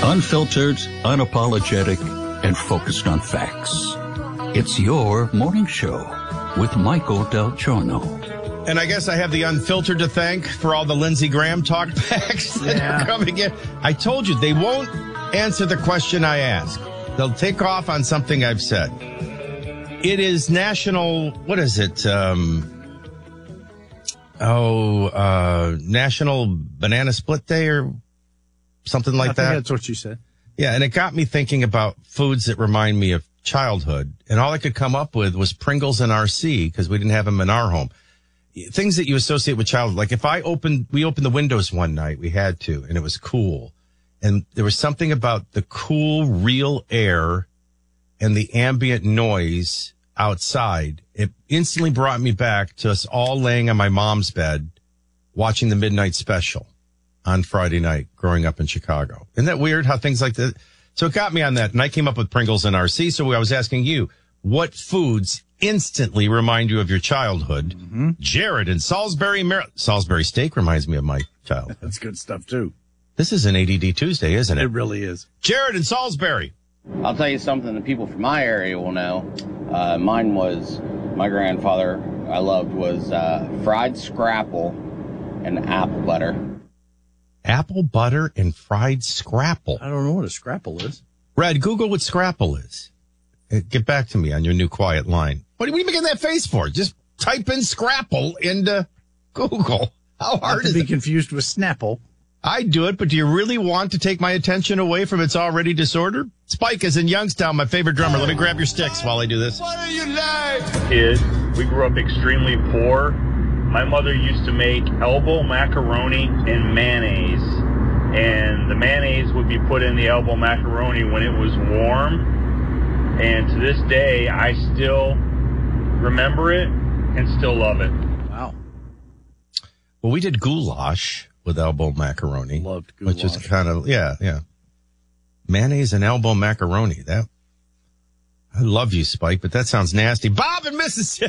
Unfiltered, unapologetic, and focused on facts. It's your morning show with Michael Del Giorno. And I guess I have the unfiltered to thank for all the Lindsey Graham talk backs that are coming in. I told you, they won't answer the question I ask. They'll take off on something I've said. It is National, what is it? National Banana Split Day or something like that. That's what you said. Yeah, and it got me thinking about foods that remind me of childhood. And all I could come up with was Pringles and RC because we didn't have them in our home. Things that you associate with childhood. Like if we opened the windows one night, we had to, and it was cool. And there was something about the cool, real air and the ambient noise outside. It instantly brought me back to us all laying on my mom's bed watching the midnight special on Friday night growing up in Chicago. Isn't that weird how things like that? So it got me on that. And I came up with Pringles and RC. So I was asking you, what foods instantly remind you of your childhood? Mm-hmm. Jared in Salisbury, Maryland. Salisbury steak reminds me of my childhood. That's good stuff, too. This is an ADD Tuesday, isn't it? It really is. Jared in Salisbury. I'll tell you something the people from my area will know. Mine was, my grandfather I loved was fried scrapple and apple butter. Apple butter and fried scrapple. I don't know what a scrapple is. Red, Google what scrapple is. Get back to me on your new quiet line. What are you making that face for? Just type in scrapple into Google. How hard is it? Not to be confused with Snapple. I do it, but do you really want to take my attention away from its already disorder? Spike is in Youngstown, my favorite drummer. Let me grab your sticks while I do this. What are you like? Kid, we grew up extremely poor. My mother used to make elbow macaroni and mayonnaise. And the mayonnaise would be put in the elbow macaroni when it was warm. And to this day, I still remember it and still love it. Wow. Well, we did goulash with elbow macaroni. Loved goulash. Which is kind of, yeah. Mayonnaise and elbow macaroni. I love you, Spike, but that sounds nasty. Bob in Mississippi.